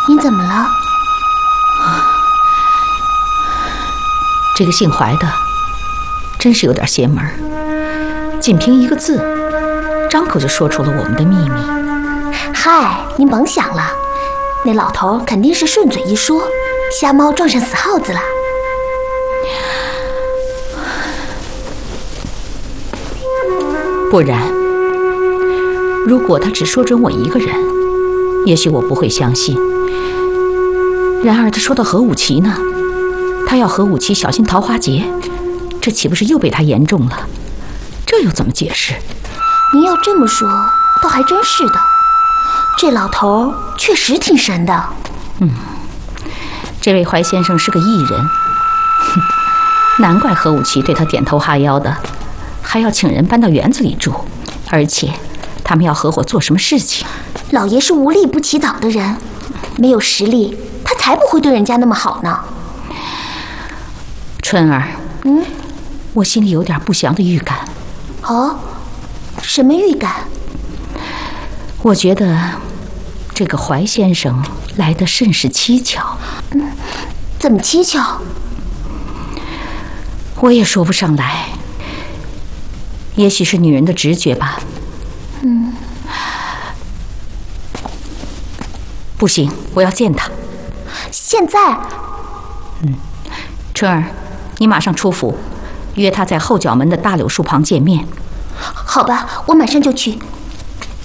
您怎么了？ 这个姓怀的，真是有点邪门，仅凭一个字，张口就说出了我们的秘密。 嗨，您甭想了，那老头肯定是顺嘴一说，瞎猫撞上死耗子了。 不然，如果他只说准我一个人，也许我不会相信。然而他说到何武奇呢？他要何武奇小心桃花劫，这岂不是又被他言中了？这又怎么解释？ 您要这么说，倒还真是的。这老头确实挺神的。 这位怀先生是个异人，难怪何武奇对他点头哈腰的，还要请人搬到园子里住，而且他们要合伙做什么事情？ 老爷是无利不起早的人，没有实力，他才不会对人家那么好呢。 春儿，我心里有点不祥的预感。 哦，什么预感？ 我觉得这个怀先生来得甚是蹊跷。 怎么蹊跷？ 我也说不上来，也许是女人的直觉吧。不行，我要见他。 现在？ 春儿，你马上出府，约他在后角门的大柳树旁见面。 好吧，我马上就去。